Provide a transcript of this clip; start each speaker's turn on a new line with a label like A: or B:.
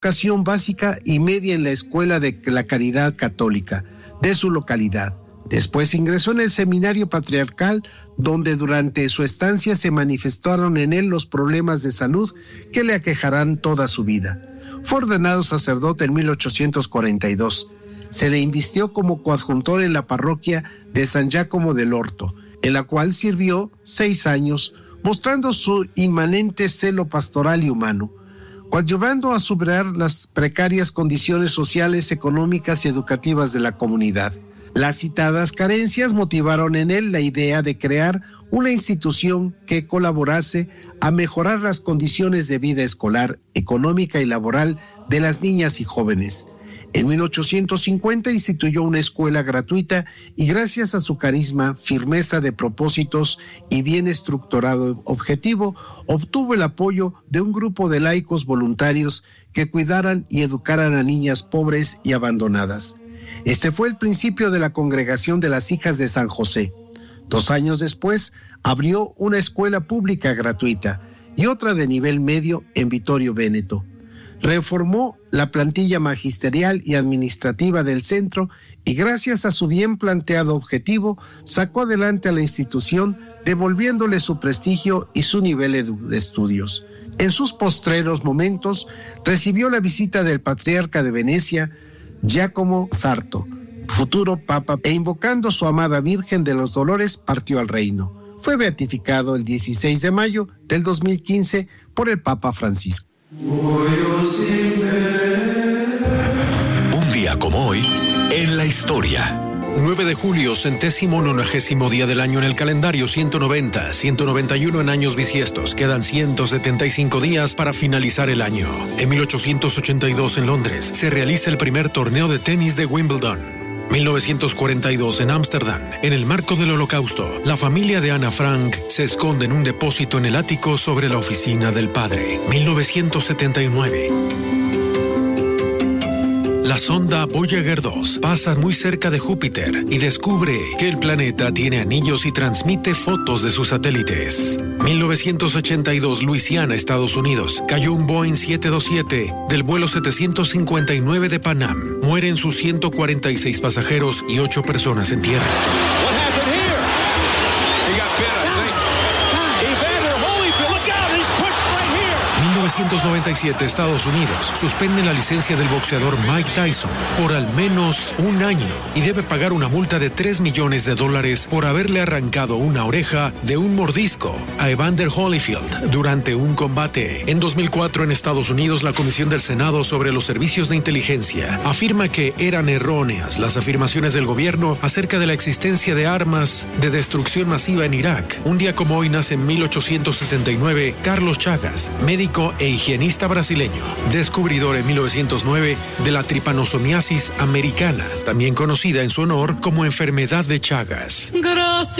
A: educación básica y media en la Escuela de la Caridad Católica de su localidad. Después ingresó en el Seminario Patriarcal, donde durante su estancia se manifestaron en él los problemas de salud que le aquejarán toda su vida. Fue ordenado sacerdote en 1842. Se le invistió como coadjuntor en la parroquia de San Giacomo del Orto, en la cual sirvió 6 años, mostrando su inmanente celo pastoral y humano, coadyuvando a superar las precarias condiciones sociales, económicas y educativas de la comunidad. Las citadas carencias motivaron en él la idea de crear una institución que colaborase a mejorar las condiciones de vida escolar, económica y laboral de las niñas y jóvenes. En 1850 instituyó una escuela gratuita y gracias a su carisma, firmeza de propósitos y bien estructurado objetivo, obtuvo el apoyo de un grupo de laicos voluntarios que cuidaran y educaran a niñas pobres y abandonadas. Este fue el principio de la Congregación de las Hijas de San José. 2 años después, abrió una escuela pública gratuita y otra de nivel medio en Vittorio Véneto. Reformó la plantilla magisterial y administrativa del centro y gracias a su bien planteado objetivo, sacó adelante a la institución, devolviéndole su prestigio y su nivel de estudios. En sus postreros momentos, recibió la visita del patriarca de Venecia, Giacomo Sarto, futuro papa, e invocando su amada Virgen de los Dolores, partió al reino. Fue beatificado el 16 de mayo del 2015 por el Papa Francisco.
B: Un día como hoy, en la historia. 9 de julio, 190º día del año en el calendario, 190, 191 en años bisiestos. Quedan 175 días para finalizar el año. En 1882 en Londres se realiza el primer torneo de tenis de Wimbledon. 1942 en Ámsterdam, en el marco del Holocausto, la familia de Ana Frank se esconde en un depósito en el ático sobre la oficina del padre. 1979. La sonda Voyager 2 pasa muy cerca de Júpiter y descubre que el planeta tiene anillos y transmite fotos de sus satélites. 1982, Luisiana, Estados Unidos. Cayó un Boeing 727 del vuelo 759 de Pan Am. Mueren sus 146 pasajeros y 8 personas en tierra. 1997, Estados Unidos suspende la licencia del boxeador Mike Tyson por al menos 1 año y debe pagar una multa de $3 millones por haberle arrancado una oreja de un mordisco a Evander Holyfield durante un combate. En 2004, en Estados Unidos, la Comisión del Senado sobre los Servicios de Inteligencia afirma que eran erróneas las afirmaciones del gobierno acerca de la existencia de armas de destrucción masiva en Irak. Un día como hoy nace en 1879 Carlos Chagas, médico e higienista brasileño, descubridor en 1909 de la tripanosomiasis americana, también conocida en su honor como enfermedad de Chagas. Gracias.